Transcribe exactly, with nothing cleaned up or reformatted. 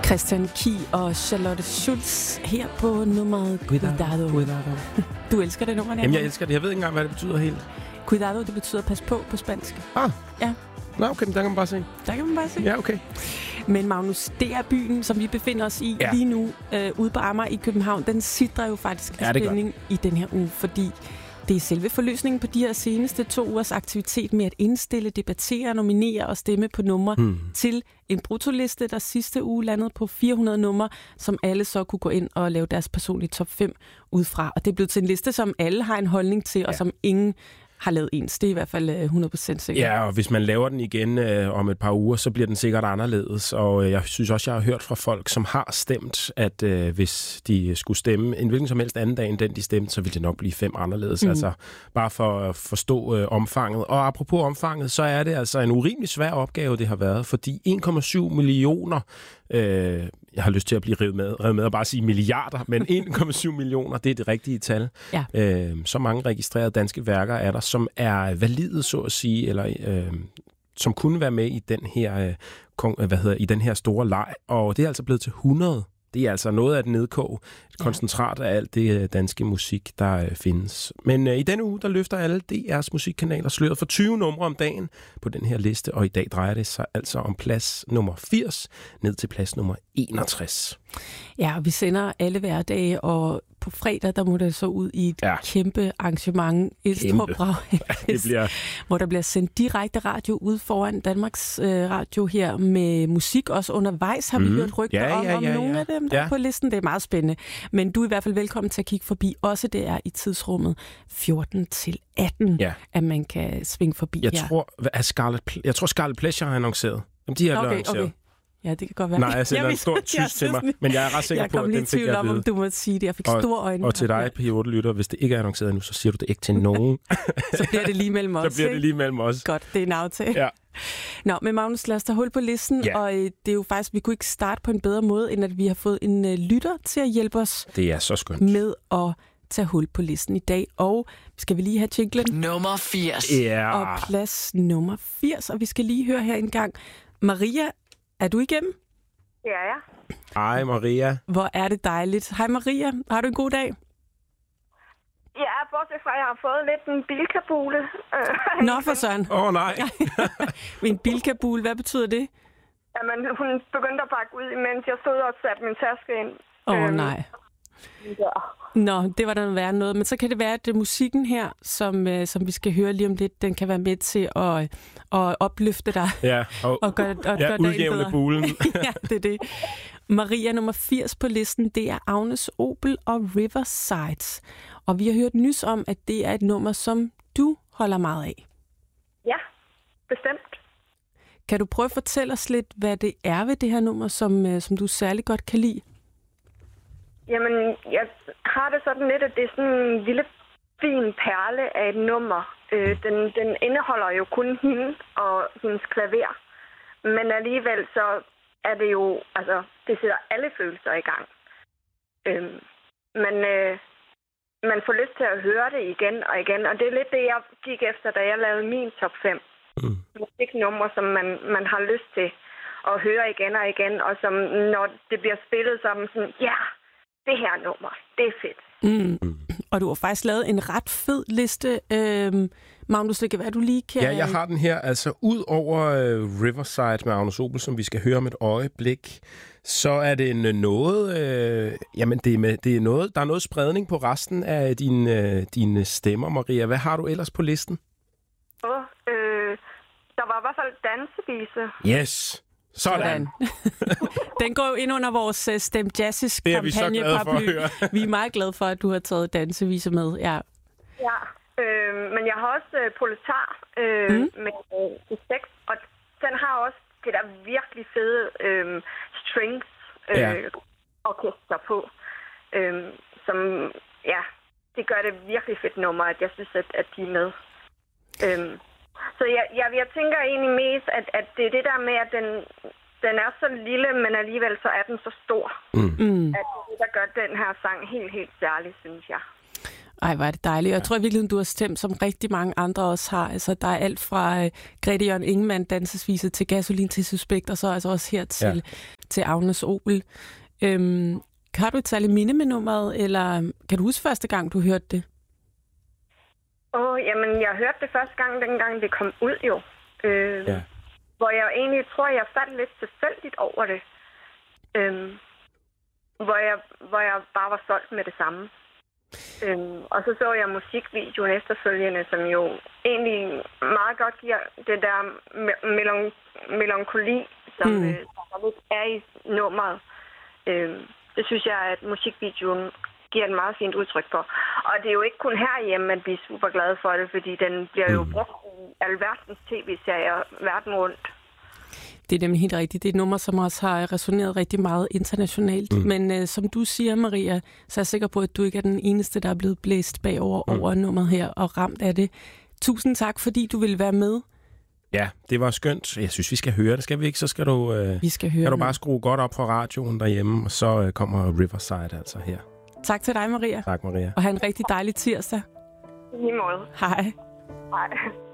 Christian Kie og Charlotte Schulz her på nummeret Cuidado. Cuidado. Du elsker det nummer, der? Jamen, jeg elsker det. Jeg ved ikke engang, hvad det betyder helt. Cuidado, det betyder pas på på spansk. Ah. Ja. Nå, okay, der kan man bare se. Der kan man bare se. Ja, okay. Men Magnus, det er byen, som vi befinder os i ja. lige nu, øh, ude på Amager i København. Den sidder jo faktisk af ja, spænding i den her uge, fordi det er selve forløsningen på de her seneste to ugers aktivitet med at indstille, debattere, nominere og stemme på numre hmm. til en brutoliste, der sidste uge landede på fire hundrede numre, som alle så kunne gå ind og lave deres personlige top fem ud fra. Og det er blevet til en liste, som alle har en holdning til, ja. og som ingen har lavet ens. Det er i hvert fald hundrede procent sikkert. Ja, og hvis man laver den igen øh, om et par uger, så bliver den sikkert anderledes. Og øh, jeg synes også, jeg har hørt fra folk, som har stemt, at øh, hvis de skulle stemme en hvilken som helst anden dag end den, de stemte, så ville det nok blive fem anderledes. Mm. Altså bare for at forstå øh, omfanget. Og apropos omfanget, så er det altså en urimelig svær opgave, det har været, fordi en komma syv millioner øh, jeg har lyst til at blive revet med, revet med og bare sige milliarder, men en komma syv millioner, det er det rigtige tal. Ja. Øh, så mange registrerede danske værker er der, som er valide, så at sige, eller øh, som kunne være med i den her, øh, kon, hvad hedder, i den her store leg, og det er altså blevet til hundrede. Det er altså noget af et nedkog, et ja. koncentrat af alt det danske musik, der øh, findes. Men øh, i denne uge, der løfter alle D R's musikkanaler sløret for tyve numre om dagen på den her liste, og i dag drejer det sig altså om plads nummer firs ned til plads nummer enogtres. Ja, vi sender alle hverdage, og på fredag, der må det så ud i et ja. kæmpe arrangement, Elstrup Braghest, bliver... hvor der bliver sendt direkte radio ud foran Danmarks øh, Radio her med musik. Også undervejs har vi mm. hørt rygter ja, ja, om, ja, om nogle ja. af dem, der ja. er på listen. Det er meget spændende. Men du er i hvert fald velkommen til at kigge forbi. Også det er i tidsrummet fjorten til atten, ja. at man kan svinge forbi jeg her. Tror, hvad Scarlet, jeg tror, Scarlet Pleasure har annonceret. Jamen, de har okay, annonceret. Okay. Ja, det kan godt være. Nej, jeg sender en stor tysk til mig, men jeg er ret sikker jeg på, at den fik jeg om, om du må sige det. Jeg fik og, store øjne. Og til dig, P otte lytter, hvis det ikke er annonceret endnu, så siger du det ikke til nogen. Så bliver det lige mellem os. Så bliver det lige mellem os. Godt, det er en aftale. Ja. Nå, men Magnus, lad os tage hul på listen, ja. og øh, det er jo faktisk, vi kunne ikke starte på en bedre måde, end at vi har fået en øh, lytter til at hjælpe os. Det er så skønt. Med at tage hul på listen i dag, og skal vi lige have jinglen? Nummer firs. Ja. Og plads nummer firs, og vi skal lige høre her en gang. Maria, er du igennem? Ja, ja. Hej Maria. Hvor er det dejligt. Hej Maria, har du en god dag? Ja, bortset fra, at jeg har fået lidt en bilkabule. Nå for søren. Åh oh, nej. En bilkabule, hvad betyder det? Jamen, hun begyndte at bakke ud, mens jeg stod og satte min taske ind. Åh oh, øhm, nej. Ja. Nå, det var der værre noget. Men så kan det være, at det musikken her, som, øh, som vi skal høre lige om lidt, den kan være med til at, at opløfte dig. Ja, og, og gøre, og ja, gøre udjævne bulen. Ja, det er det. Maria nummer firs på listen, det er Agnes Obel og Riverside. Og vi har hørt nys om, at det er et nummer, som du holder meget af. Ja, bestemt. Kan du prøve at fortælle os lidt, hvad det er ved det her nummer, som, som du særlig godt kan lide? Jamen, jeg har det sådan lidt, at det er sådan en lille, fin perle af et nummer. Øh, den, den indeholder jo kun hende og hendes klaver. Men alligevel så er det jo, altså, det sætter alle følelser i gang. Øh, men øh, man får lyst til at høre det igen og igen. Og det er lidt det, jeg gik efter, da jeg lavede min top fem. Mm. Musiknumre, som man, man har lyst til at høre igen og igen. Og som, når det bliver spillet, så er man sådan, ja, yeah, det her nummer, det er fedt. Mm. Og du har faktisk lavet en ret fed liste. Øhm, Magnus, det kan være, du lige kan... Ja, jeg har den her. Altså, ud over uh, Riverside med Agnes Obel, som vi skal høre om et øjeblik, så er det en noget... Øh, jamen, det er, med, det er noget... Der er noget spredning på resten af dine, øh, dine stemmer, Maria. Hvad har du ellers på listen? Oh, øh, der var i hvert fald dansevise. Yes! Sådan. Den går jo ind under vores uh, Stem Jazzes kampagne. Vi, vi er meget glade for, at du har taget dansevise med. Ja, ja øh, men jeg har også uh, Proletar øh, mm. med uh, tekst, og den har også det der virkelig fede øh, strings øh, ja. orkester på, øh, som, ja, det gør det virkelig fedt nummer, at jeg synes, at, at de er med. Øh, Så jeg, jeg, jeg tænker egentlig mest, at, at det er det der med, at den, den er så lille, men alligevel så er den så stor. Mm. At det der gør den her sang helt, helt særlig, synes jeg. Ej, hvor er det dejligt. Jeg tror i virkeligheden, du har stemt, som rigtig mange andre også har. Altså, der er alt fra uh, Grete Jørgen Ingemann, dansesvise, til Gasolin til Suspekt, og så altså også her til, ja. til Agnes Obel. Øhm, har du et særligt minde med nummeret, eller kan du huske første gang, du hørte det? Åh, oh, jamen, jeg hørte det første gang, dengang det kom ud jo. Øh, ja. Hvor jeg egentlig tror, jeg faldt lidt tilfældigt over det. Øh, hvor, jeg, hvor jeg bare var solgt med det samme. Øhm, og så så jeg musikvideoen efterfølgende, som jo egentlig meget godt giver det der melon- melankoli, som, mm. øh, som er i nummeret. Øhm, det synes jeg, at musikvideoen giver et meget fint udtryk for. Og det er jo ikke kun herhjemme, at vi er super glade for det, fordi den bliver jo brugt i alverdens tv-serier verden rundt. Det er nemlig helt rigtigt. Det er et nummer, som også har resoneret rigtig meget internationalt. Mm. Men øh, som du siger, Maria, så er jeg sikker på, at du ikke er den eneste, der er blevet blæst bagover mm. over nummeret her og ramt af det. Tusind tak, fordi du ville være med. Ja, det var skønt. Jeg synes, vi skal høre det. Skal vi ikke? Så skal du, øh, vi skal høre kan du bare skrue godt op for radioen derhjemme, og så øh, kommer Riverside altså her. Tak til dig, Maria. Tak, Maria. Og have en rigtig dejlig tirsdag. I lige måde. Hej. Hej.